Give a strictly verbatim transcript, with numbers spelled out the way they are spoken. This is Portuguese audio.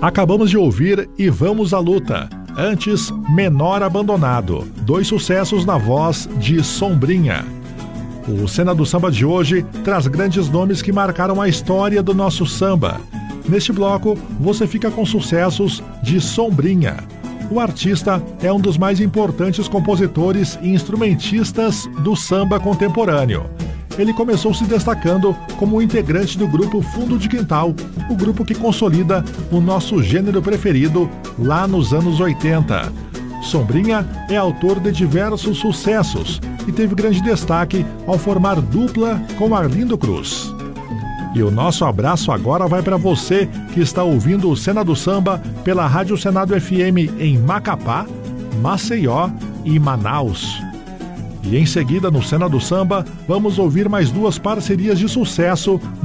Acabamos de ouvir E Vamos à Luta. Antes, Menor Abandonado. Dois sucessos na voz de Sombrinha. O Cena do Samba de hoje traz grandes nomes que marcaram a história do nosso samba. Neste bloco, você fica com sucessos de Sombrinha. O artista é um dos mais importantes compositores e instrumentistas do samba contemporâneo. Ele começou se destacando como integrante do grupo Fundo de Quintal, o grupo que consolida o nosso gênero preferido lá nos anos oitenta. Sombrinha é autor de diversos sucessos e teve grande destaque ao formar dupla com Arlindo Cruz. E o nosso abraço agora vai para você que está ouvindo o Cena do Samba pela Rádio Senado F M em Macapá, Maceió e Manaus. E em seguida, no Cena do Samba, vamos ouvir mais duas parcerias de sucesso